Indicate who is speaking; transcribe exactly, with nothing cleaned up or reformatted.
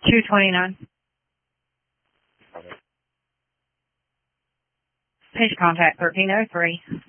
Speaker 1: two twenty-nine.
Speaker 2: Okay.
Speaker 1: Page contact thirteen oh three.